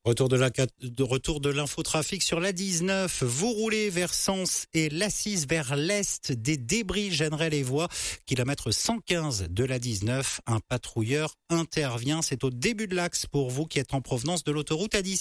Retour de l'infotrafic sur la 19. Vous roulez vers Sens et l'A6 vers l'est. Des débris gêneraient les voies. Kilomètre 115 de la 19. Un patrouilleur intervient. C'est au début de l'axe pour vous qui êtes en provenance de l'autoroute A10.